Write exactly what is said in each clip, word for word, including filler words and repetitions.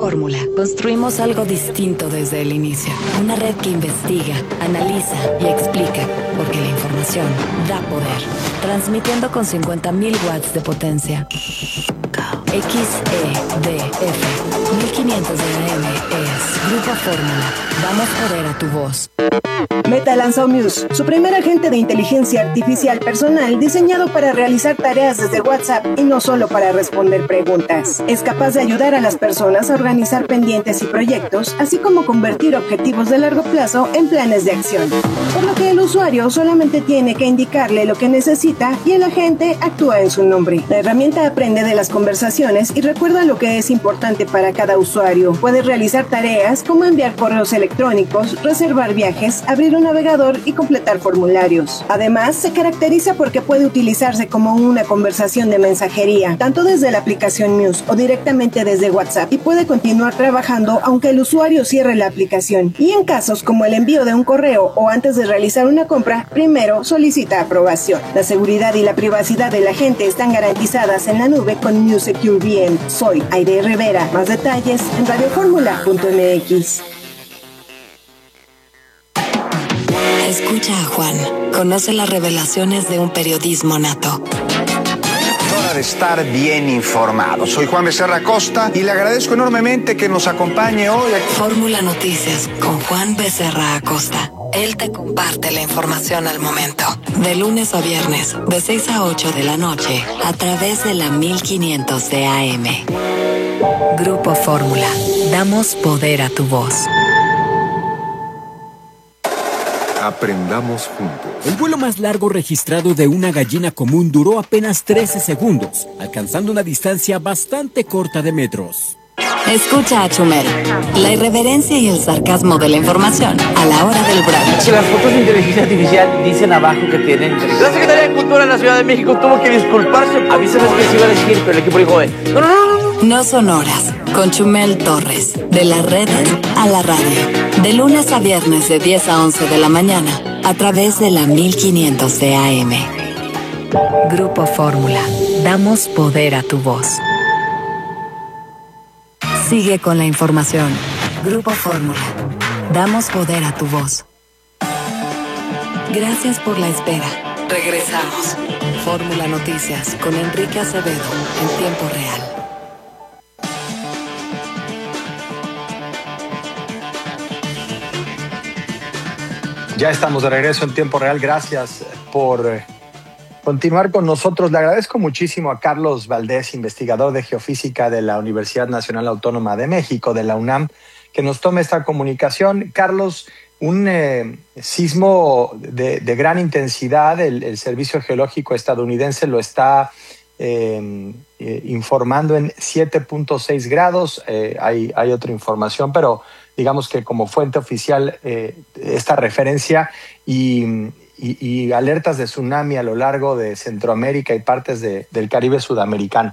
Fórmula, construimos algo distinto desde el inicio. Una red que investiga, analiza y explica, porque la información da poder. Transmitiendo con cincuenta mil watts de potencia. X E D F mil quinientos de A M es Grupo Fórmula. Damos poder a tu voz. Meta lanzó Muse, su primer agente de inteligencia artificial personal diseñado para realizar tareas desde WhatsApp y no solo para responder preguntas. Es capaz de ayudar a las personas a organizar pendientes y proyectos, así como convertir objetivos de largo plazo en planes de acción. Por lo que el usuario solamente tiene que indicarle lo que necesita y el agente actúa en su nombre. La herramienta aprende de las conversaciones y recuerda lo que es importante para cada usuario. Puede realizar tareas como enviar correos electrónicos, reservar viajes, abrir un navegador y completar formularios. Además, se caracteriza porque puede utilizarse como una conversación de mensajería, tanto desde la aplicación Muse o directamente desde WhatsApp, y puede continuar trabajando aunque el usuario cierre la aplicación. Y en casos como el envío de un correo o antes de realizar una compra, primero solicita aprobación. La seguridad y la privacidad de la gente están garantizadas en la nube con Muse Secure V M. Soy Aide Rivera. Más detalles en radioformula punto m x. Escucha a Juan. Conoce las revelaciones de un periodismo nato. Hora de estar bien informado. Soy Juan Becerra Costa y le agradezco enormemente que nos acompañe hoy. Fórmula Noticias con Juan Becerra Acosta. Él te comparte la información al momento. De lunes a viernes, de seis a ocho de la noche, a través de la mil quinientos de A M. Grupo Fórmula. Damos poder a tu voz. Aprendamos juntos. El vuelo más largo registrado de una gallina común duró apenas trece segundos, alcanzando una distancia bastante corta de metros. Escucha a Chumel. La irreverencia y el sarcasmo de la información a la hora del brunch. Las fotos de inteligencia artificial dicen abajo que tienen... La Secretaría de Cultura de la Ciudad de México tuvo que disculparse. Avísame que se iba a decir, pero el equipo dijo... Eh, no, no, no, no. No son horas, con Chumel Torres. De las redes a la radio. De lunes a viernes de diez a once de la mañana. A través de la mil quinientos de A M. Grupo Fórmula. Damos poder a tu voz. Sigue con la información. Grupo Fórmula. Damos poder a tu voz. Gracias por la espera. Regresamos. Fórmula Noticias con Enrique Acevedo en tiempo real. Ya estamos de regreso en tiempo real. Gracias por continuar con nosotros. Le agradezco muchísimo a Carlos Valdés, investigador de geofísica de la Universidad Nacional Autónoma de México, de la UNAM, que nos tome esta comunicación. Carlos, un eh, sismo de, de gran intensidad, el, el Servicio Geológico estadounidense lo está eh, eh, informando en siete punto seis grados. Eh, hay, hay otra información, pero digamos que como fuente oficial eh, esta referencia y, y, y alertas de tsunami a lo largo de Centroamérica y partes de, del Caribe sudamericano.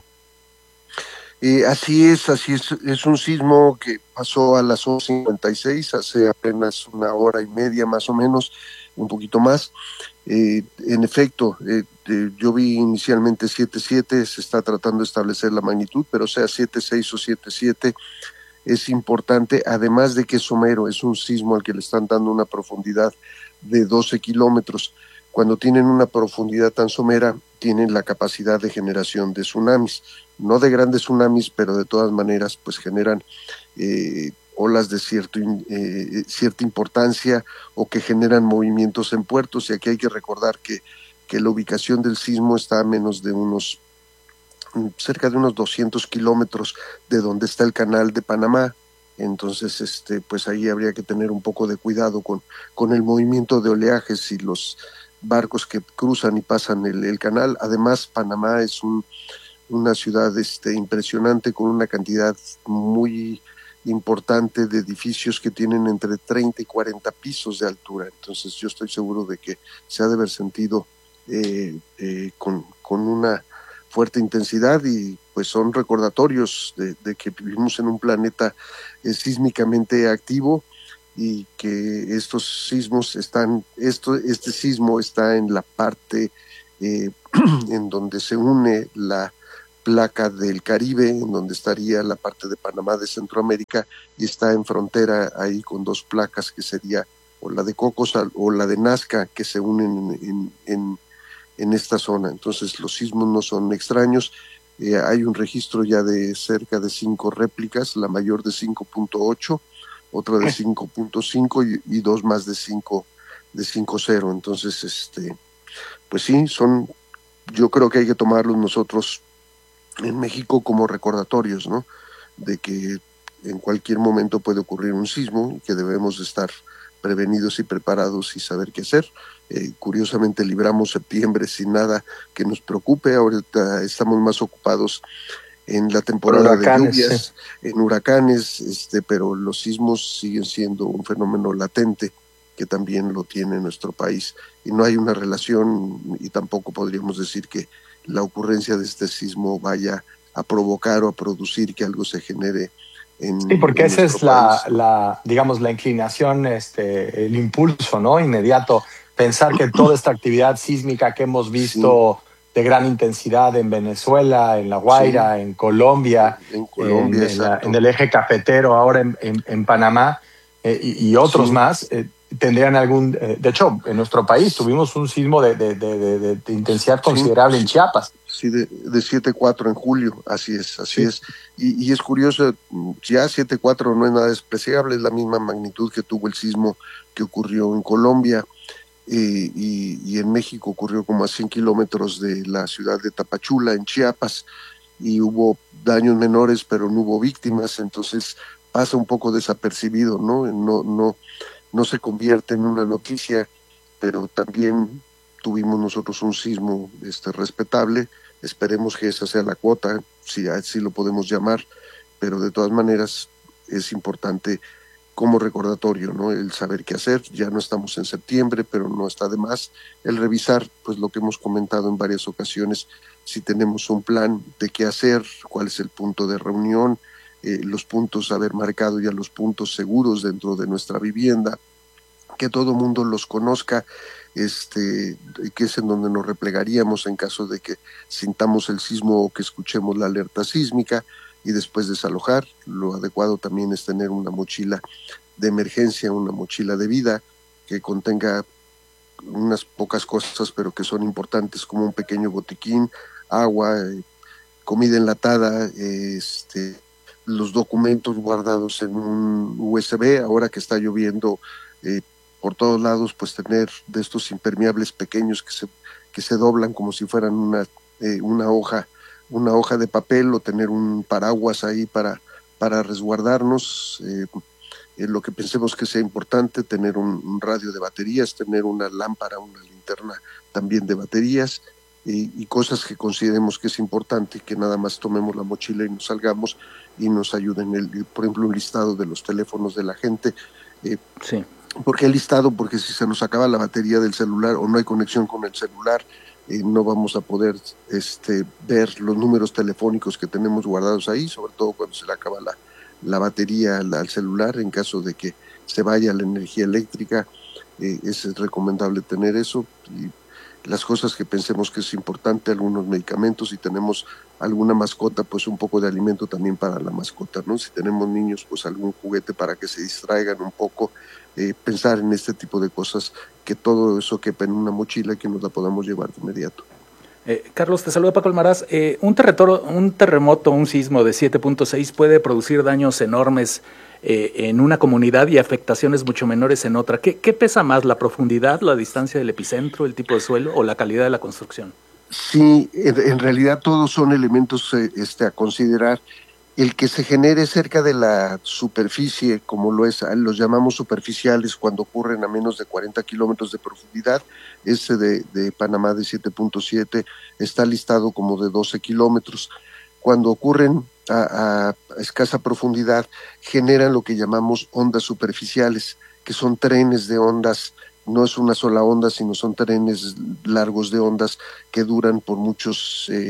Eh, así es, así es. Es un sismo que pasó a las once cincuenta y seis, hace apenas una hora y media más o menos, un poquito más. Eh, en efecto, eh, eh, yo vi inicialmente siete punto siete, se está tratando de establecer la magnitud, pero sea siete punto seis o siete punto siete, es importante, además de que es somero, es un sismo al que le están dando una profundidad de doce kilómetros. Cuando tienen una profundidad tan somera, tienen la capacidad de generación de tsunamis, no de grandes tsunamis, pero de todas maneras pues generan eh, olas de cierto, eh, cierta importancia o que generan movimientos en puertos. Y aquí hay que recordar que, que la ubicación del sismo está a menos de unos cerca de unos doscientos kilómetros de donde está el canal de Panamá. Entonces este pues ahí habría que tener un poco de cuidado con, con el movimiento de oleajes y los barcos que cruzan y pasan el, el canal. Además, Panamá es un, una ciudad este impresionante, con una cantidad muy importante de edificios que tienen entre treinta y cuarenta pisos de altura. Entonces yo estoy seguro de que se ha de haber sentido eh, eh, con, con una fuerte intensidad, y pues son recordatorios de, de que vivimos en un planeta eh, sísmicamente activo, y que estos sismos están, esto, este sismo está en la parte eh, en donde se une la placa del Caribe, en donde estaría la parte de Panamá de Centroamérica, y está en frontera ahí con dos placas que sería o la de Cocos o la de Nazca, que se unen en, en, en esta zona. Entonces los sismos no son extraños. Eh, hay un registro ya de cerca de cinco réplicas, la mayor de cinco punto ocho, otra de cinco punto cinco y, y dos más de cinco de cinco punto cero. Entonces, este, pues sí, son, yo creo que hay que tomarlos nosotros en México como recordatorios, ¿no? De que en cualquier momento puede ocurrir un sismo y que debemos de estar prevenidos y preparados y saber qué hacer. Eh, curiosamente libramos septiembre sin nada que nos preocupe. Ahorita estamos más ocupados en la temporada de lluvias, sí. en huracanes, este, pero los sismos siguen siendo un fenómeno latente que también lo tiene nuestro país, y no hay una relación, y tampoco podríamos decir que la ocurrencia de este sismo vaya a provocar o a producir que algo se genere en Sí, porque en esa es país. la, la, digamos, la inclinación, este, el impulso, ¿no? Inmediato, pensar que toda esta actividad sísmica que hemos visto sí. de gran intensidad en Venezuela, en La Guaira, sí. en Colombia, en, Colombia en, en, la, en el eje cafetero, ahora en, en, en Panamá eh, y, y otros sí. más, eh, tendrían algún... Eh, de hecho, en nuestro país tuvimos un sismo de, de, de, de, de intensidad considerable sí. en Chiapas. Sí, de, de siete cuatro en julio, así es, así sí. es. Y, y es curioso, ya siete cuatro no es nada despreciable, es la misma magnitud que tuvo el sismo que ocurrió en Colombia, eh, y, y en México ocurrió como a cien kilómetros de la ciudad de Tapachula, en Chiapas, y hubo daños menores, pero no hubo víctimas, entonces pasa un poco desapercibido, ¿no? No, no, no se convierte en una noticia, pero también tuvimos nosotros un sismo este, respetable. Esperemos que esa sea la cuota, si así lo podemos llamar, pero de todas maneras es importante como recordatorio, ¿no? El saber qué hacer. Ya no estamos en septiembre, pero no está de más el revisar, pues lo que hemos comentado en varias ocasiones, si tenemos un plan de qué hacer, cuál es el punto de reunión, eh, los puntos, haber marcado ya los puntos seguros dentro de nuestra vivienda, que todo mundo los conozca, este, que es en donde nos replegaríamos en caso de que sintamos el sismo o que escuchemos la alerta sísmica, y después desalojar. Lo adecuado también es tener una mochila de emergencia, una mochila de vida que contenga unas pocas cosas, pero que son importantes, como un pequeño botiquín, agua, eh, comida enlatada, eh, este, los documentos guardados en un U S B. Ahora que está lloviendo eh, por todos lados, pues tener de estos impermeables pequeños que se, que se doblan como si fueran una, eh, una hoja una hoja de papel, o tener un paraguas ahí para, para resguardarnos, eh, eh, lo que pensemos que sea importante, tener un, un radio de baterías, tener una lámpara, una linterna también de baterías, y, y cosas que consideremos que es importante, que nada más tomemos la mochila y nos salgamos y nos ayuden. El, por ejemplo, un listado de los teléfonos de la gente. Eh, sí. ¿Por qué listado? Porque si se nos acaba la batería del celular o no hay conexión con el celular, Eh, no vamos a poder este, ver los números telefónicos que tenemos guardados ahí, sobre todo cuando se le acaba la, la batería al, al celular, en caso de que se vaya la energía eléctrica. Eh, es recomendable tener eso, y las cosas que pensemos que es importante, algunos medicamentos. Si tenemos alguna mascota, pues un poco de alimento también para la mascota, ¿no? Si tenemos niños, pues algún juguete para que se distraigan un poco, eh, pensar en este tipo de cosas, que todo eso quepa en una mochila y que nos la podamos llevar de inmediato. Eh, Carlos, te saluda Paco Almaraz. Eh, un, terremoto, un terremoto, un sismo de siete punto seis puede producir daños enormes eh, en una comunidad y afectaciones mucho menores en otra. ¿Qué, ¿Qué pesa más, la profundidad, la distancia del epicentro, el tipo de suelo o la calidad de la construcción? Sí, en, en realidad todos son elementos eh, este, a considerar. El que se genere cerca de la superficie, como lo es, los llamamos superficiales cuando ocurren a menos de cuarenta kilómetros de profundidad. Ese de, de Panamá de siete punto siete está listado como de doce kilómetros. Cuando ocurren a, a escasa profundidad, generan lo que llamamos ondas superficiales, que son trenes de ondas. No es una sola onda, sino son trenes largos de ondas que duran por muchos eh,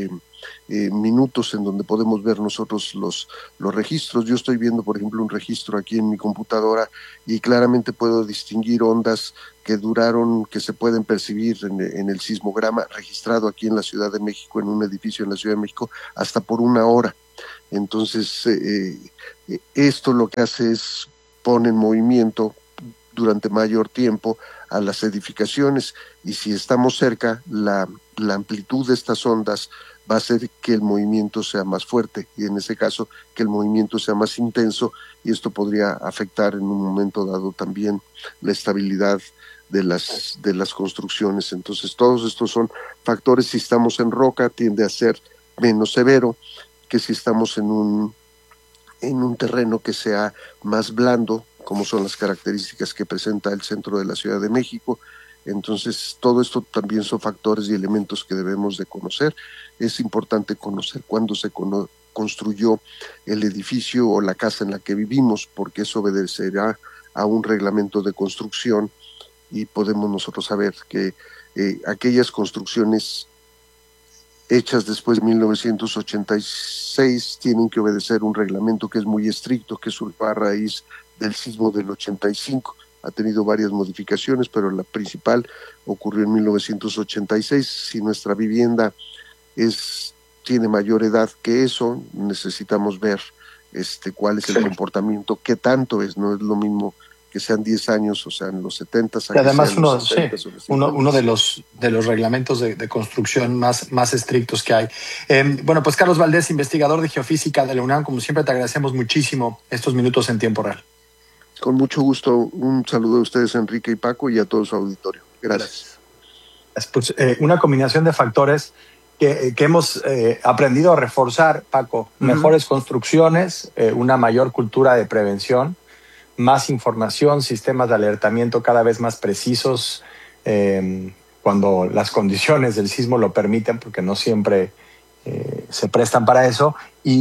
eh, minutos en donde podemos ver nosotros los, los registros. Yo estoy viendo, por ejemplo, un registro aquí en mi computadora y claramente puedo distinguir ondas que duraron, que se pueden percibir en, en el sismograma registrado aquí en la Ciudad de México, en un edificio en la Ciudad de México, hasta por una hora. Entonces, eh, eh, esto lo que hace es pone en movimiento durante mayor tiempo a las edificaciones, y si estamos cerca, la, la amplitud de estas ondas va a hacer que el movimiento sea más fuerte, y en ese caso que el movimiento sea más intenso, y esto podría afectar en un momento dado también la estabilidad de las, de las construcciones. Entonces todos estos son factores. Si estamos en roca tiende a ser menos severo que si estamos en un, en un terreno que sea más blando, como son las características que presenta el centro de la Ciudad de México. Entonces, todo esto también son factores y elementos que debemos de conocer. Es importante conocer cuándo se cono- construyó el edificio o la casa en la que vivimos, porque eso obedecerá a un reglamento de construcción, y podemos nosotros saber que eh, aquellas construcciones hechas después de mil novecientos ochenta y seis tienen que obedecer un reglamento que es muy estricto, que surgió a raíz del sismo del ochenta y cinco. Ha tenido varias modificaciones, pero la principal ocurrió en mil novecientos ochenta y seis. Si nuestra vivienda es tiene mayor edad que eso, necesitamos ver este cuál es el sí. comportamiento, qué tanto es. No es lo mismo que sean diez años, o sea, en los setenta. Y además uno, sí, uno, uno de los de los reglamentos de, de construcción más, más estrictos que hay. Eh, bueno, pues Carlos Valdés, investigador de geofísica de la UNAM, como siempre te agradecemos muchísimo estos minutos en tiempo real. Con mucho gusto, un saludo a ustedes, Enrique y Paco, y a todo su auditorio. Gracias. Gracias. Pues, eh, una combinación de factores que, que hemos eh, aprendido a reforzar, Paco. Uh-huh. Mejores construcciones, eh, una mayor cultura de prevención, más información, sistemas de alertamiento cada vez más precisos eh, cuando las condiciones del sismo lo permiten, porque no siempre eh, se prestan para eso,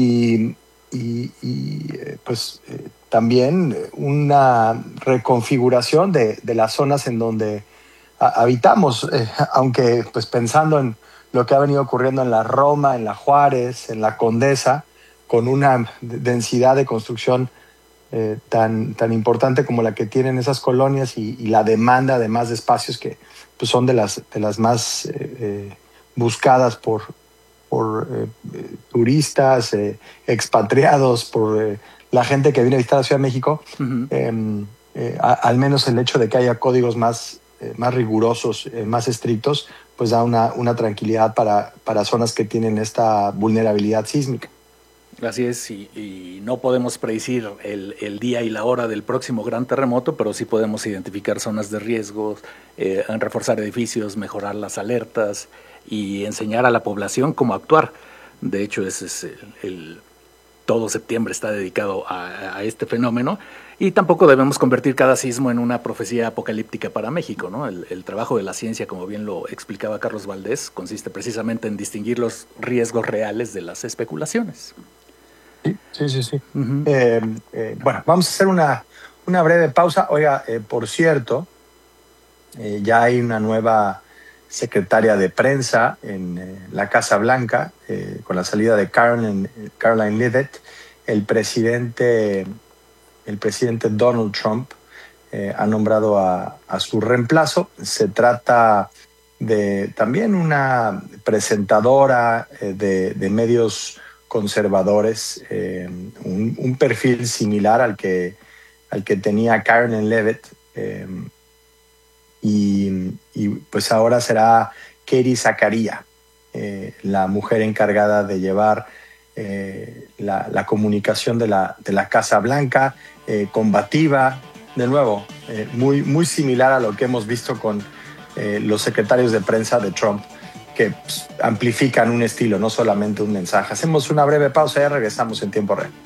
y, y, y eh, pues eh, también una reconfiguración de, de las zonas en donde a, habitamos, eh, aunque pues pensando en lo que ha venido ocurriendo en la Roma, en la Juárez, en la Condesa, con una densidad de construcción Eh, tan, tan importante como la que tienen esas colonias, y, y la demanda además de espacios que pues, son de las, de las más eh, eh, buscadas por, por eh, eh, turistas, eh, expatriados, por eh, la gente que viene a visitar la Ciudad de México. Uh-huh. eh, eh, a, al menos el hecho de que haya códigos más, eh, más rigurosos, eh, más estrictos, pues da una, una tranquilidad para, para zonas que tienen esta vulnerabilidad sísmica. Así es, y, y no podemos predecir el, el día y la hora del próximo gran terremoto, pero sí podemos identificar zonas de riesgo, eh, reforzar edificios, mejorar las alertas y enseñar a la población cómo actuar. De hecho, ese es el, el, todo septiembre está dedicado a, a este fenómeno, y tampoco debemos convertir cada sismo en una profecía apocalíptica para México, ¿no? El, el trabajo de la ciencia, como bien lo explicaba Carlos Valdés, consiste precisamente en distinguir los riesgos reales de las especulaciones. Sí, sí, sí. sí. Uh-huh. eh, eh, bueno, vamos a hacer una, una breve pausa. Oiga, eh, por cierto, eh, ya hay una nueva secretaria de prensa en eh, la Casa Blanca, eh, con la salida de Caroline, Caroline Leavitt. El presidente, el presidente Donald Trump eh, ha nombrado a, a su reemplazo. Se trata de también una presentadora eh, de, de medios conservadores, eh, un, un perfil similar al que, al que tenía Caroline Leavitt, eh, y, y pues ahora será Katie Zakaria, eh, la mujer encargada de llevar eh, la, la comunicación de la, de la Casa Blanca, eh, combativa, de nuevo, eh, muy, muy similar a lo que hemos visto con eh, los secretarios de prensa de Trump, que pues, amplifican un estilo, no solamente un mensaje. Hacemos una breve pausa y ya regresamos en tiempo real.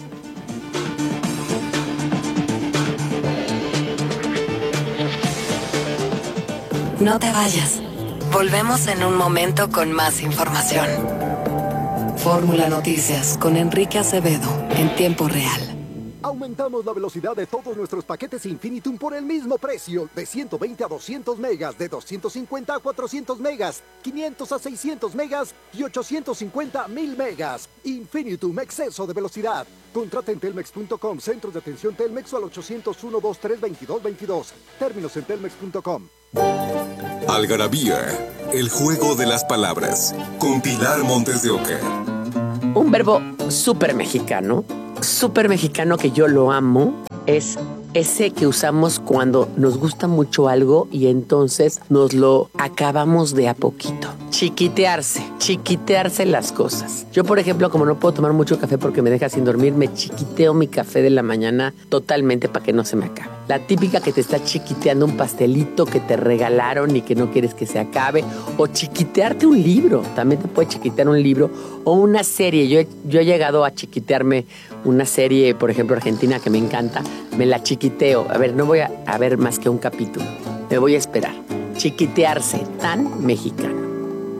No te vayas. Volvemos en un momento con más información. Fórmula Noticias con Enrique Acevedo en tiempo real. Aumentamos la velocidad de todos nuestros paquetes Infinitum por el mismo precio, de ciento veinte a doscientos megas, de doscientos cincuenta a cuatrocientos megas, quinientos a seiscientos megas y ochocientos cincuenta a mil megas. Infinitum, exceso de velocidad. Contrata en telmex punto com, centros de atención Telmex o al ochocientos uno, veintitrés, veintidós veintidós. Términos en telmex punto com. Algarabía, el juego de las palabras, con Pilar Montes de Oca. Un verbo súper mexicano, súper mexicano que yo lo amo, es ese que usamos cuando nos gusta mucho algo y entonces nos lo acabamos de a poquito. Chiquitearse, chiquitearse las cosas. Yo, por ejemplo, como no puedo tomar mucho café porque me deja sin dormir, me chiquiteo mi café de la mañana totalmente para que no se me acabe. La típica que te está chiquiteando un pastelito que te regalaron y que no quieres que se acabe. O chiquitearte un libro. También te puede chiquitear un libro. O una serie. Yo he, yo he llegado a chiquitearme una serie, por ejemplo, argentina, que me encanta. Me la chiquiteo. A ver, no voy a, a ver más que un capítulo. Me voy a esperar. Chiquitearse. Tan mexicano.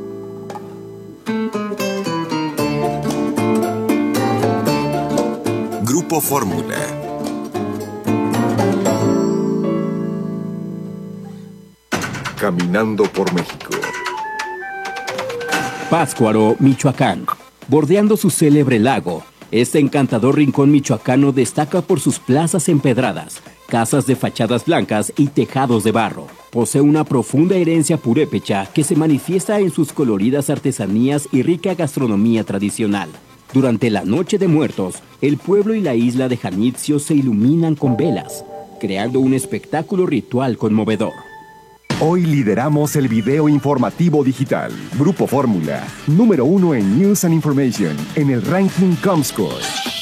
Grupo Fórmula. Caminando por México. Pátzcuaro, Michoacán. Bordeando su célebre lago, este encantador rincón michoacano destaca por sus plazas empedradas, casas de fachadas blancas y tejados de barro. Posee una profunda herencia purépecha que se manifiesta en sus coloridas artesanías y rica gastronomía tradicional. Durante la Noche de Muertos, el pueblo y la isla de Janitzio se iluminan con velas, creando un espectáculo ritual conmovedor. Hoy lideramos el video informativo digital. Grupo Fórmula, número uno en News and Information, en el ranking Comscore.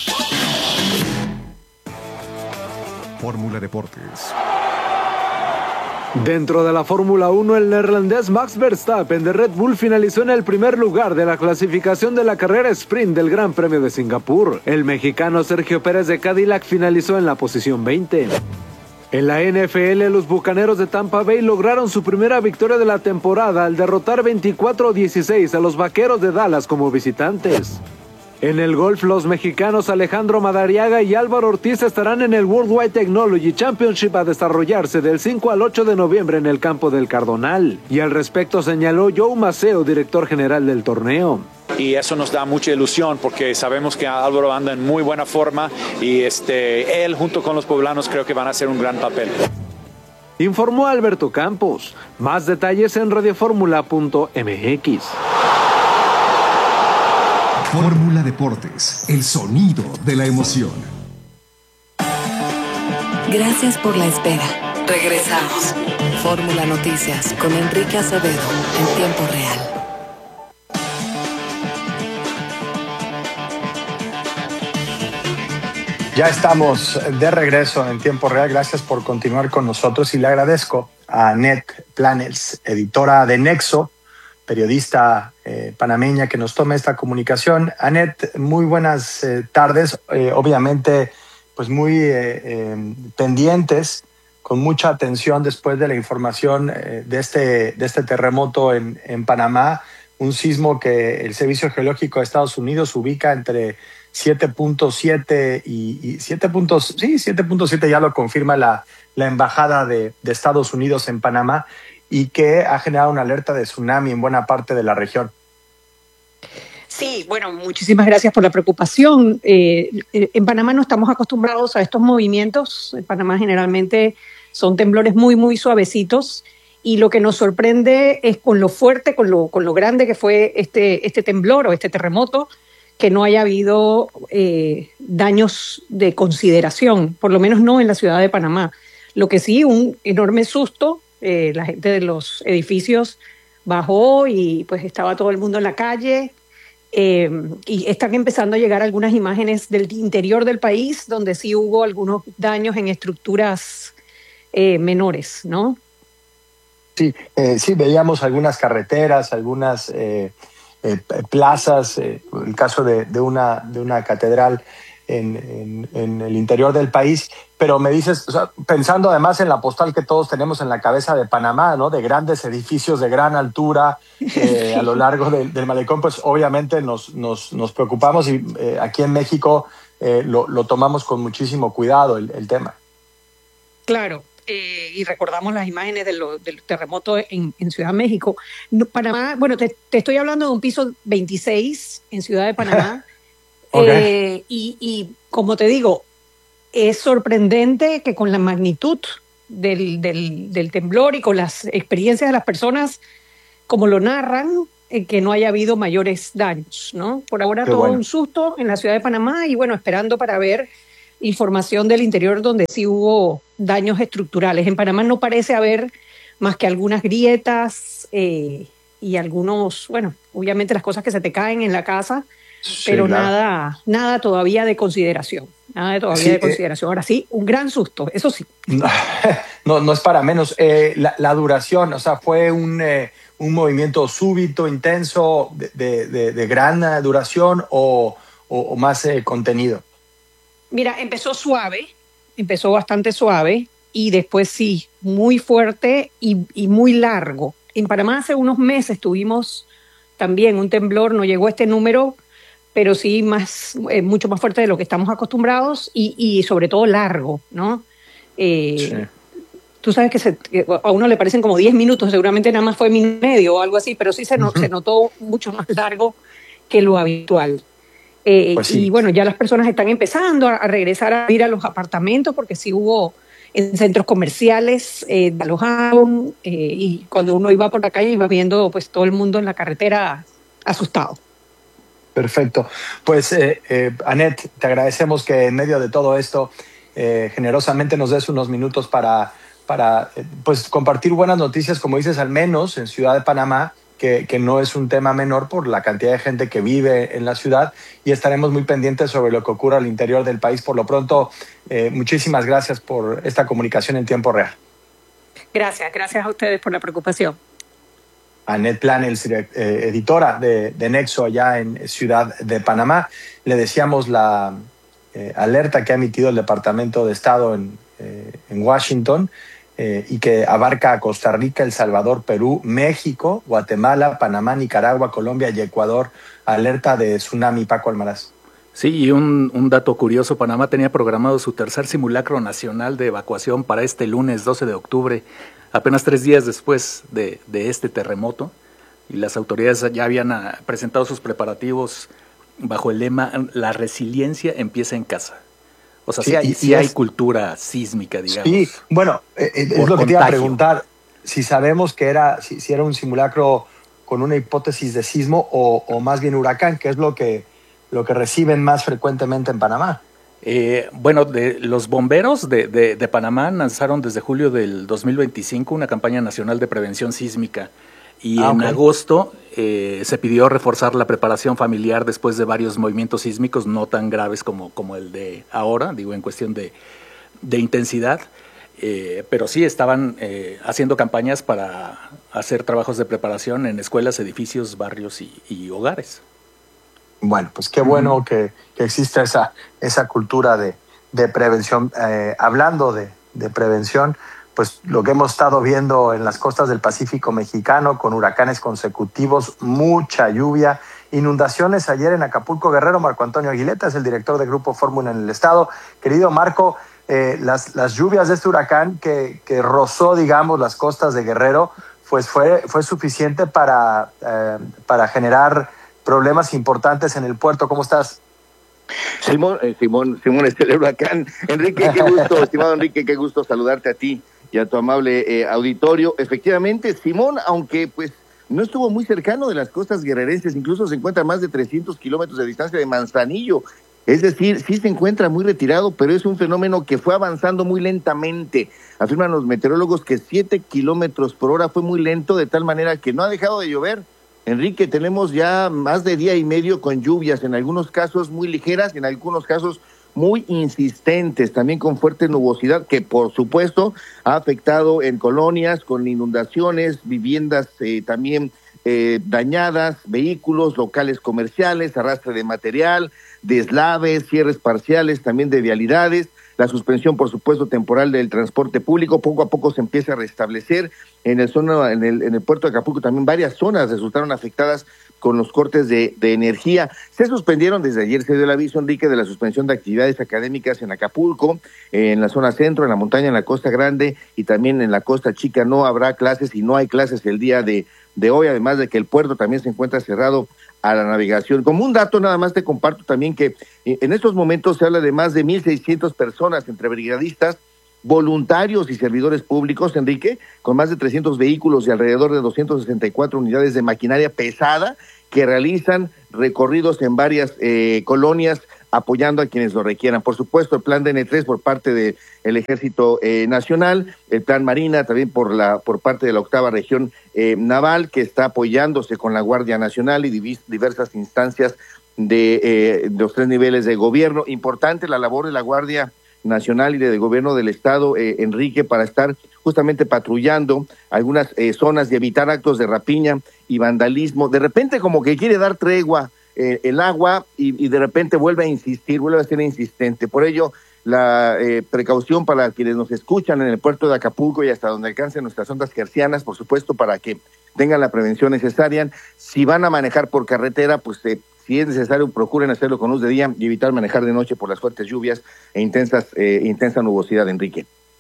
Fórmula Deportes. Dentro de la Fórmula uno, el neerlandés Max Verstappen de Red Bull finalizó en el primer lugar de la clasificación de la carrera sprint del Gran Premio de Singapur. El mexicano Sergio Pérez de Cadillac finalizó en la posición veinte. En la N F L, los Bucaneros de Tampa Bay lograron su primera victoria de la temporada al derrotar veinticuatro a dieciséis a los Vaqueros de Dallas como visitantes. En el golf, los mexicanos Alejandro Madariaga y Álvaro Ortiz estarán en el Worldwide Technology Championship a desarrollarse del cinco al ocho de noviembre en el campo del Cardonal. Y al respecto señaló Joe Maceo, director general del torneo. Y eso nos da mucha ilusión porque sabemos que Álvaro anda en muy buena forma y este, él junto con los poblanos creo que van a hacer un gran papel. Informó Alberto Campos. Más detalles en radioformula punto m x. Fórmula Deportes, el sonido de la emoción. Gracias por la espera. Regresamos. Fórmula Noticias con Enrique Acevedo en tiempo real. Ya estamos de regreso en tiempo real. Gracias por continuar con nosotros y le agradezco a Annette Planels, editora de Nexo, periodista eh, panameña que nos toma esta comunicación. Annette, muy buenas eh, tardes. Eh, obviamente, pues muy eh, eh, pendientes, con mucha atención después de la información eh, de, este, de este terremoto en, en Panamá, un sismo que el Servicio Geológico de Estados Unidos ubica entre siete punto siete y, y siete puntos, sí, siete punto siete ya lo confirma la, la Embajada de, de Estados Unidos en Panamá, y que ha generado una alerta de tsunami en buena parte de la región. Sí, bueno, muchísimas gracias por la preocupación. Eh, en Panamá no estamos acostumbrados a estos movimientos. En Panamá generalmente son temblores muy, muy suavecitos, y lo que nos sorprende es con lo fuerte, con lo, con lo grande que fue este, este temblor o este terremoto, que no haya habido eh, daños de consideración, por lo menos no en la ciudad de Panamá. Lo que sí, un enorme susto. Eh, la gente de los edificios bajó y pues estaba todo el mundo en la calle, eh, y están empezando a llegar algunas imágenes del interior del país donde sí hubo algunos daños en estructuras eh, menores, ¿no? Sí, eh, sí, veíamos algunas carreteras, algunas eh, eh, plazas, eh, el caso de, de, una, de una catedral En, en, en el interior del país, pero me dices, o sea, pensando además en la postal que todos tenemos en la cabeza de Panamá, ¿no? De grandes edificios de gran altura eh, a lo largo de, del malecón, pues obviamente nos, nos, nos preocupamos, y eh, aquí en México eh, lo, lo tomamos con muchísimo cuidado el, el tema. Claro. Eh, y recordamos las imágenes de lo, del terremoto en, en Ciudad de México. No, Panamá, bueno, te, te estoy hablando de un piso veintiséis en Ciudad de Panamá. Okay. eh, y, y como te digo, es sorprendente que con la magnitud del, del, del temblor y con las experiencias de las personas, como lo narran, eh, que no haya habido mayores daños, ¿no? Por ahora Qué todo bueno. un susto en la Ciudad de Panamá y bueno, esperando para ver información del interior donde sí hubo daños estructurales. En Panamá no parece haber más que algunas grietas eh, y algunos, bueno, obviamente las cosas que se te caen en la casa, sí, pero claro. nada, nada todavía de consideración, nada de todavía sí, de consideración. Ahora sí, un gran susto, eso sí. No, no es para menos. Eh, la, la duración, o sea, fue un, eh, un movimiento súbito, intenso, de, de, de, de gran duración o, o, o más eh, contenido. Mira, empezó suave, empezó bastante suave y después sí, muy fuerte y, y muy largo. En Panamá hace unos meses tuvimos también un temblor, no llegó a este número, pero sí más, eh, mucho más fuerte de lo que estamos acostumbrados y, y sobre todo largo, ¿no? Eh, sí. Tú sabes que, se, que a uno le parecen como diez minutos, seguramente nada más fue minuto y medio o algo así, pero sí se, no, uh-huh. se notó mucho más largo que lo habitual. Eh, pues sí. Y bueno, ya las personas están empezando a, a regresar a ir a los apartamentos porque sí hubo en centros comerciales, eh, alojaron eh, y cuando uno iba por la calle iba viendo pues todo el mundo en la carretera asustado. Perfecto. Pues eh, eh, Annette, te agradecemos que en medio de todo esto eh, generosamente nos des unos minutos para, para eh, pues compartir buenas noticias, como dices, al menos en Ciudad de Panamá, Que, que no es un tema menor por la cantidad de gente que vive en la ciudad y estaremos muy pendientes sobre lo que ocurra al interior del país. Por lo pronto, eh, muchísimas gracias por esta comunicación en tiempo real. Gracias, gracias a ustedes por la preocupación. Annette Planels, eh, editora de, de Nexo allá en Ciudad de Panamá. Le decíamos la eh, alerta que ha emitido el Departamento de Estado en, eh, en Washington, Eh, y que abarca a Costa Rica, El Salvador, Perú, México, Guatemala, Panamá, Nicaragua, Colombia y Ecuador. Alerta de tsunami, Paco Almaraz. Sí, y un, un dato curioso, Panamá tenía programado su tercer simulacro nacional de evacuación para este lunes doce de octubre, apenas tres días después de, de este terremoto, y las autoridades ya habían a, presentado sus preparativos bajo el lema «La resiliencia empieza en casa». O sea, sí, sí hay, sí hay cultura sísmica, digamos. Sí, bueno, eh, es lo que contagio. Te iba a preguntar, si sabemos que era, si, si era un simulacro con una hipótesis de sismo o, o más bien huracán, que es lo que, lo que reciben más frecuentemente en Panamá. Eh, bueno, de, los bomberos de, de, de Panamá lanzaron desde julio del dos mil veinticinco una campaña nacional de prevención sísmica. Y ah, en okay. agosto eh, se pidió reforzar la preparación familiar después de varios movimientos sísmicos no tan graves como, como el de ahora, digo, en cuestión de, de intensidad. Eh, pero sí estaban eh, haciendo campañas para hacer trabajos de preparación en escuelas, edificios, barrios y, y hogares. Bueno, pues qué bueno mm. que, que exista esa, esa cultura de, de prevención. Eh, hablando de, de prevención, pues lo que hemos estado viendo en las costas del Pacífico mexicano, con huracanes consecutivos, mucha lluvia, inundaciones ayer en Acapulco Guerrero. Marco Antonio Aguileta es el director de Grupo Fórmula en el estado. Querido Marco, eh, las, las lluvias de este huracán que, que rozó, digamos, las costas de Guerrero, pues fue, fue suficiente para, eh, para generar problemas importantes en el puerto. ¿Cómo estás? Simón, eh, Simón, Simón, este el huracán. Enrique, qué gusto, estimado Enrique, qué gusto saludarte a ti y a tu amable eh, auditorio. Efectivamente, Simón, aunque pues no estuvo muy cercano de las costas guerrerenses, incluso se encuentra a más de trescientos kilómetros de distancia de Manzanillo, es decir, sí se encuentra muy retirado, pero es un fenómeno que fue avanzando muy lentamente. Afirman los meteorólogos que siete kilómetros por hora fue muy lento, de tal manera que no ha dejado de llover. Enrique, tenemos ya más de día y medio con lluvias, en algunos casos muy ligeras, en algunos casos muy insistentes, también con fuerte nubosidad, que por supuesto ha afectado en colonias, con inundaciones, viviendas eh, también eh, dañadas, vehículos, locales comerciales, arrastre de material, deslaves, cierres parciales también de vialidades, la suspensión, por supuesto, temporal del transporte público. Poco a poco se empieza a restablecer. En el zona, en el, en el puerto de Acapulco también varias zonas resultaron afectadas con los cortes de, de energía. Se suspendieron, desde ayer se dio el aviso, Enrique, de la suspensión de actividades académicas en Acapulco, en la zona centro, en la montaña, en la Costa Grande y también en la Costa Chica. No habrá clases y no hay clases el día de, de hoy, además de que el puerto también se encuentra cerrado a la navegación. Como un dato, nada más te comparto también que en estos momentos se habla de más de mil seiscientas personas, entre brigadistas, voluntarios y servidores públicos, Enrique, con más de trescientos vehículos y alrededor de doscientas sesenta y cuatro unidades de maquinaria pesada que realizan recorridos en varias eh, colonias apoyando a quienes lo requieran. Por supuesto, el plan D N tres por parte del Ejército eh, Nacional, el plan Marina también por la por parte de la octava región eh, naval, que está apoyándose con la Guardia Nacional y divis, diversas instancias de, eh, de los tres niveles de gobierno. Importante la labor de la Guardia Nacional y del gobierno del estado, eh, Enrique, para estar justamente patrullando algunas eh, zonas y evitar actos de rapiña y vandalismo. De repente como que quiere dar tregua eh, el agua y, y de repente vuelve a insistir, vuelve a ser insistente. Por ello, la eh, precaución para quienes nos escuchan en el puerto de Acapulco y hasta donde alcancen nuestras ondas hercianas, por supuesto, para que tengan la prevención necesaria. Si van a manejar por carretera, pues eh, si es necesario, procuren hacerlo con luz de día y evitar manejar de noche por las fuertes lluvias e intensas, eh, intensa nubosidad, Enrique.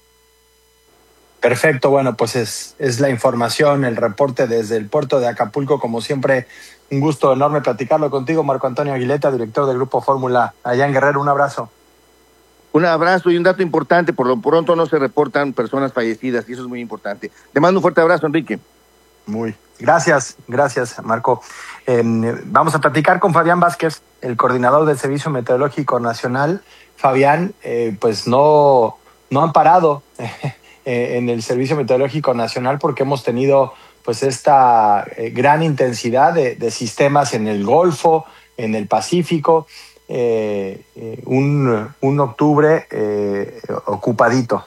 Perfecto, bueno, pues es, es la información, el reporte desde el puerto de Acapulco. Como siempre, un gusto enorme platicarlo contigo, Marco Antonio Aguileta, director del Grupo Fórmula allá en Guerrero. Un abrazo. Un abrazo y un dato importante, por lo pronto no se reportan personas fallecidas y eso es muy importante. Te mando un fuerte abrazo, Enrique. Muy gracias, gracias, Marco. Eh, vamos a platicar con Fabián Vázquez, el coordinador del Servicio Meteorológico Nacional. Fabián, eh, pues no, no han parado eh, en el Servicio Meteorológico Nacional porque hemos tenido pues esta eh, gran intensidad de, de sistemas en el Golfo, en el Pacífico, eh, eh, un, un octubre eh, ocupadito.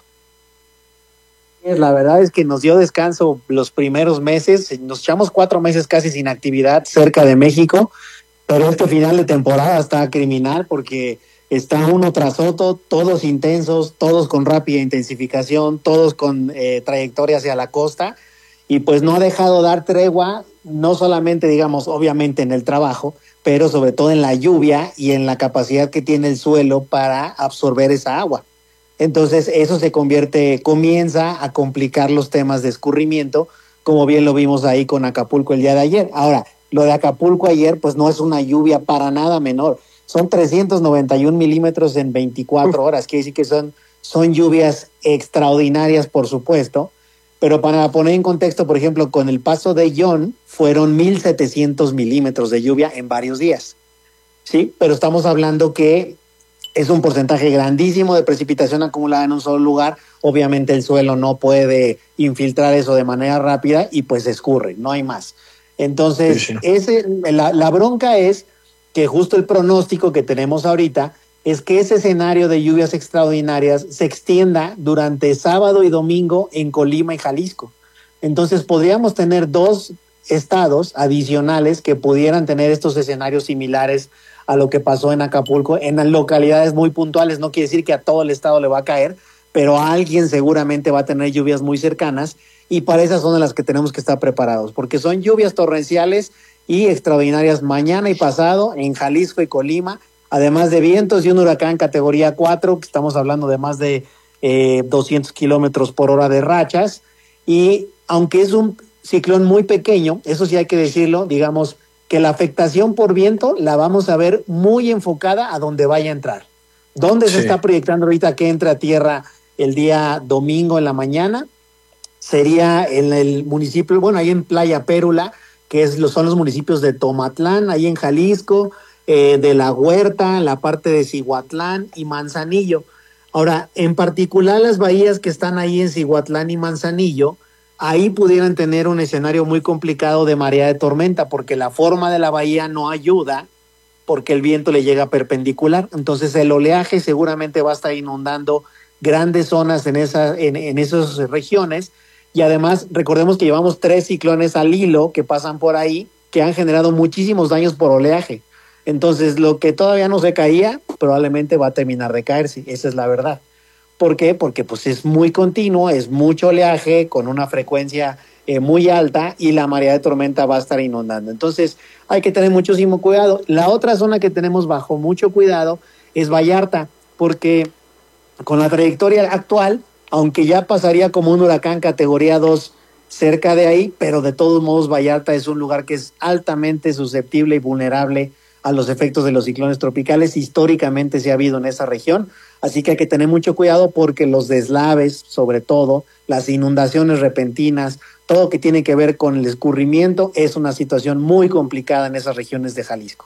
La verdad es que nos dio descanso los primeros meses, nos echamos cuatro meses casi sin actividad cerca de México, pero este final de temporada está criminal porque está uno tras otro, todos intensos, todos con rápida intensificación, todos con eh, trayectoria hacia la costa, y pues no ha dejado dar tregua, no solamente digamos obviamente en el trabajo, pero sobre todo en la lluvia y en la capacidad que tiene el suelo para absorber esa agua. Entonces eso se convierte, comienza a complicar los temas de escurrimiento, como bien lo vimos ahí con Acapulco el día de ayer. Ahora, lo de Acapulco ayer pues no es una lluvia para nada menor, son trescientos noventa y un milímetros en veinticuatro horas, quiere decir que son, son lluvias extraordinarias, por supuesto, pero para poner en contexto, por ejemplo, con el paso de John fueron mil setecientos milímetros de lluvia en varios días, ¿sí? Pero estamos hablando que es un porcentaje grandísimo de precipitación acumulada en un solo lugar. Obviamente el suelo no puede infiltrar eso de manera rápida y pues escurre, no hay más. Entonces, sí, sí. Ese, la, la bronca es que justo el pronóstico que tenemos ahorita es que ese escenario de lluvias extraordinarias se extienda durante sábado y domingo en Colima y Jalisco. Entonces podríamos tener dos estados adicionales que pudieran tener estos escenarios similares a lo que pasó en Acapulco, en localidades muy puntuales. No quiere decir que a todo el estado le va a caer, pero a alguien seguramente va a tener lluvias muy cercanas, y para esas son de las que tenemos que estar preparados, porque son lluvias torrenciales y extraordinarias mañana y pasado en Jalisco y Colima, además de vientos y un huracán categoría cuatro, que estamos hablando de más de eh, doscientos kilómetros por hora de rachas, y aunque es un ciclón muy pequeño, eso sí hay que decirlo, digamos que la afectación por viento la vamos a ver muy enfocada a donde vaya a entrar. ¿Dónde sí. se está proyectando ahorita que entre a tierra el día domingo en la mañana? Sería en el municipio, bueno, ahí en Playa Pérula, que es, son los municipios de Tomatlán, ahí en Jalisco, eh, de La Huerta, la parte de Cihuatlán y Manzanillo. Ahora, en particular las bahías que están ahí en Cihuatlán y Manzanillo, ahí pudieran tener un escenario muy complicado de marea de tormenta, porque la forma de la bahía no ayuda, porque el viento le llega perpendicular. Entonces el oleaje seguramente va a estar inundando grandes zonas en, esa, en, en esas regiones, y además recordemos que llevamos tres ciclones al hilo que pasan por ahí, que han generado muchísimos daños por oleaje. Entonces lo que todavía no se caía, probablemente va a terminar de caerse, esa es la verdad. ¿Por qué? Porque pues es muy continuo, es mucho oleaje con una frecuencia eh, muy alta y la marea de tormenta va a estar inundando. Entonces hay que tener muchísimo cuidado. La otra zona que tenemos bajo mucho cuidado es Vallarta, porque con la trayectoria actual, aunque ya pasaría como un huracán categoría dos cerca de ahí, pero de todos modos Vallarta es un lugar que es altamente susceptible y vulnerable a los efectos de los ciclones tropicales. Históricamente se ha habido en esa región, así que hay que tener mucho cuidado porque los deslaves, sobre todo, las inundaciones repentinas, todo lo que tiene que ver con el escurrimiento, es una situación muy complicada en esas regiones de Jalisco.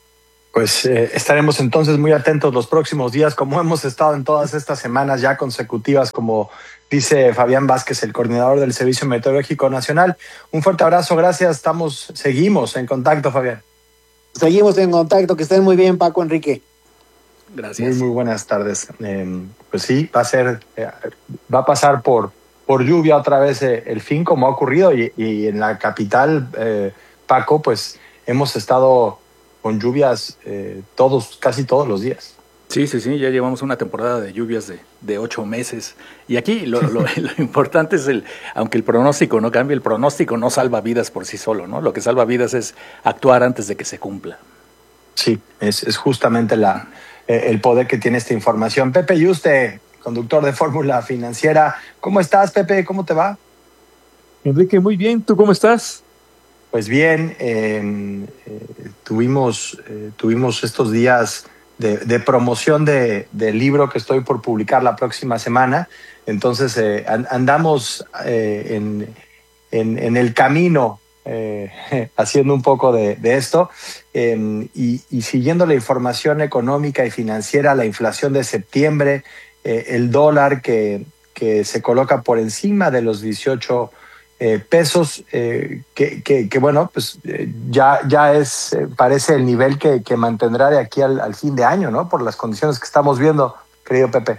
Pues eh, estaremos entonces muy atentos los próximos días, como hemos estado en todas estas semanas ya consecutivas, como dice Fabián Vázquez, el coordinador del Servicio Meteorológico Nacional. Un fuerte abrazo, gracias, estamos, seguimos en contacto, Fabián. Seguimos en contacto, que estén muy bien, Paco, Enrique. Gracias. Muy, muy buenas tardes. Eh, pues sí, va a ser, eh, va a pasar por, por lluvia otra vez eh, el fin, como ha ocurrido, y, y en la capital, eh, Paco, pues hemos estado con lluvias eh, todos, casi todos los días. Sí, sí, sí, ya llevamos una temporada de lluvias de, de ocho meses. Y aquí lo, lo, lo importante es, el, aunque el pronóstico no cambie, el pronóstico no salva vidas por sí solo, ¿no? Lo que salva vidas es actuar antes de que se cumpla. Sí, es, es justamente la, eh, el poder que tiene esta información. Pepe Yuste, conductor de Fórmula Financiera. ¿Cómo estás, Pepe? ¿Cómo te va? Enrique, muy bien. ¿Tú cómo estás? Pues bien, eh, eh, tuvimos, eh, tuvimos estos días de, de promoción de, del libro que estoy por publicar la próxima semana. Entonces eh, andamos eh, en, en, en el camino eh, haciendo un poco de, de esto eh, y, y siguiendo la información económica y financiera, la inflación de septiembre, eh, el dólar que, que se coloca por encima de los dieciocho Eh, pesos, eh, que, que, que bueno, pues eh, ya, ya es, eh, parece el nivel que, que mantendrá de aquí al, al fin de año, ¿no? Por las condiciones que estamos viendo, querido Pepe.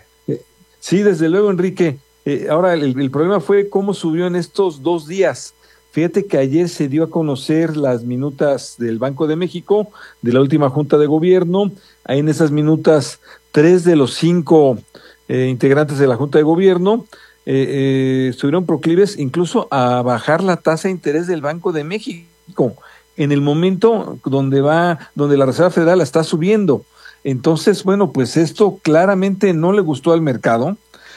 Sí, desde luego, Enrique. Eh, ahora, el, el problema fue cómo subió en estos dos días. Fíjate que ayer se dio a conocer las minutas del Banco de México, de la última Junta de Gobierno. Ahí en esas minutas, tres de los cinco eh, integrantes de la Junta de Gobierno Eh, eh, estuvieron proclives incluso a bajar la tasa de interés del Banco de México en el momento donde va, donde la Reserva Federal la está subiendo. Entonces, bueno, pues esto claramente no le gustó al mercado.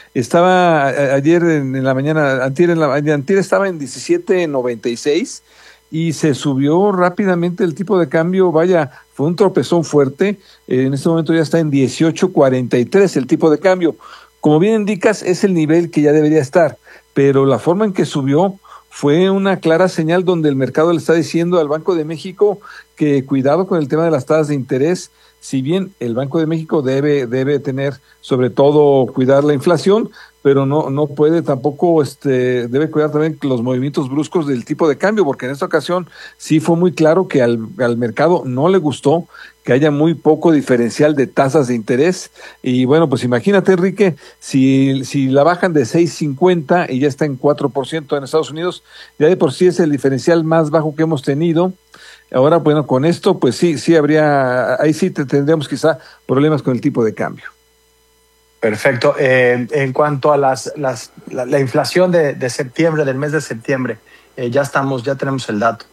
Estaba a, ayer en, en la mañana, antier, en la, antier estaba en diecisiete noventa y seis y se subió rápidamente el tipo de cambio. Vaya, fue un tropezón fuerte. Eh, en este momento ya está en dieciocho cuarenta y tres el tipo de cambio. Como bien indicas, es el nivel que ya debería estar, pero la forma en que subió fue una clara señal donde el mercado le está diciendo al Banco de México que cuidado con el tema de las tasas de interés. Si bien el Banco de México debe debe tener, sobre todo, cuidar la inflación, pero no no puede tampoco, este debe cuidar también los movimientos bruscos del tipo de cambio, porque en esta ocasión sí fue muy claro que al, al mercado no le gustó que haya muy poco diferencial de tasas de interés. Y bueno, pues imagínate, Enrique, si, si la bajan de seis cincuenta y ya está en cuatro por ciento en Estados Unidos, ya de por sí es el diferencial más bajo que hemos tenido. Ahora, bueno, con esto, pues sí, sí habría, ahí sí te, tendríamos quizá problemas con el tipo de cambio. Perfecto. Eh, en cuanto a las, las la, la inflación de, de septiembre, del mes de septiembre, eh, ya estamos, ya tenemos el dato.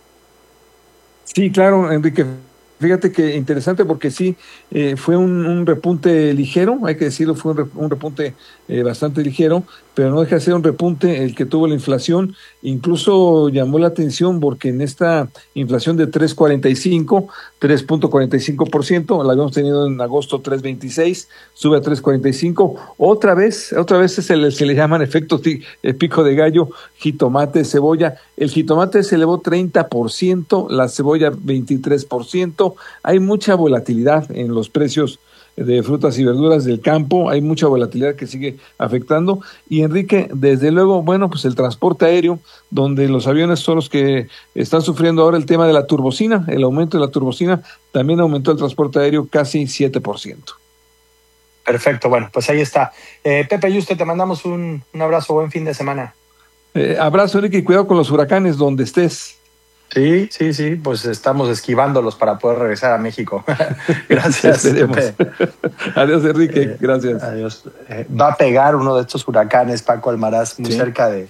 Sí, claro, Enrique. Fíjate que interesante porque sí, eh, fue un, un repunte ligero, hay que decirlo, fue un, rep, un repunte eh, bastante ligero, pero no deja de ser un repunte el que tuvo la inflación. Incluso llamó la atención porque en esta inflación de tres cuarenta y cinco, tres punto cuarenta y cinco por ciento, la habíamos tenido en agosto tres veintiséis, sube a tres cuarenta y cinco, otra vez, otra vez es el, el que le llaman efecto t- el pico de gallo, jitomate, cebolla. El jitomate se elevó treinta por ciento, la cebolla veintitrés por ciento. Hay mucha volatilidad en los precios de frutas y verduras del campo, hay mucha volatilidad que sigue afectando. Y Enrique, desde luego, bueno, pues el transporte aéreo, donde los aviones son los que están sufriendo ahora el tema de la turbocina, el aumento de la turbocina, también aumentó el transporte aéreo casi siete por ciento. Perfecto, bueno, pues ahí está. Eh, Pepe Yuste, te mandamos un, un abrazo, buen fin de semana. Eh, abrazo, Enrique, y cuidado con los huracanes donde estés. Sí, sí, sí, pues estamos esquivándolos para poder regresar a México. Gracias, Pepe. Adiós, Enrique, eh, gracias. Adiós. Eh, va a pegar uno de estos huracanes, Paco Almaraz, muy sí. cerca de,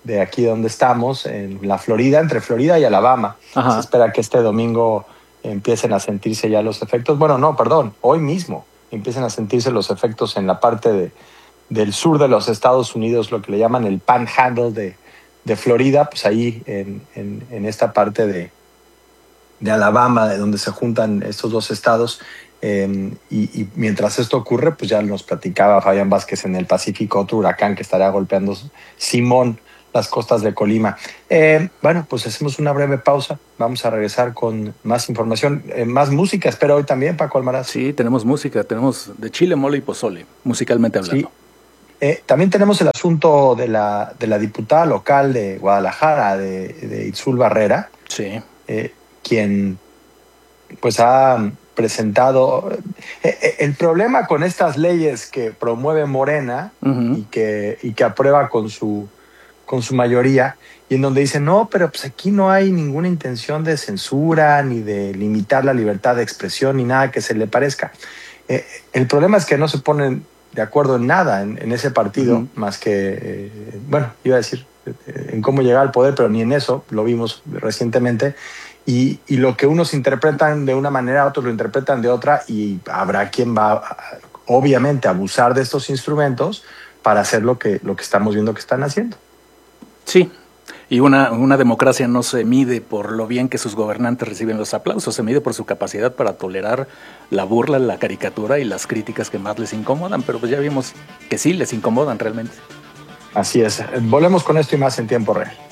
de aquí donde estamos, en la Florida, entre Florida y Alabama. Ajá. Se espera que este domingo empiecen a sentirse ya los efectos. Bueno, no, perdón, hoy mismo empiecen a sentirse los efectos en la parte de, del sur de los Estados Unidos, lo que le llaman el Panhandle de, de Florida, pues ahí en, en, en esta parte de, de Alabama, de donde se juntan estos dos estados. Eh, y, y mientras esto ocurre, pues ya nos platicaba Fabián Vázquez en el Pacífico, otro huracán que estará golpeando Simón las costas de Colima. Eh, bueno, pues hacemos una breve pausa. Vamos a regresar con más información, eh, más música. Espero hoy también, Paco Almaraz. Sí, tenemos música. Tenemos de chile, mole y pozole, musicalmente hablando. Sí. Eh, también tenemos el asunto de la, de la diputada local de Guadalajara, de, de Itzul Barrera. Sí. Eh, quien pues ha presentado... Eh, el problema con estas leyes que promueve Morena uh-huh. y, que, y que aprueba con su... con su mayoría, y en donde dicen, no, pero pues aquí no hay ninguna intención de censura, ni de limitar la libertad de expresión, ni nada que se le parezca. Eh, el problema es que no se ponen de acuerdo en nada en, en ese partido, uh-huh. más que, eh, bueno, iba a decir, eh, en cómo llegar al poder, pero ni en eso, lo vimos recientemente, y, y lo que unos interpretan de una manera, otros lo interpretan de otra, y habrá quien va, a, obviamente, a abusar de estos instrumentos para hacer lo que, lo que estamos viendo que están haciendo. Sí, y una, una democracia no se mide por lo bien que sus gobernantes reciben los aplausos, se mide por su capacidad para tolerar la burla, la caricatura y las críticas que más les incomodan, pero pues ya vimos que sí les incomodan realmente. Así es, volvemos con esto y más en tiempo real.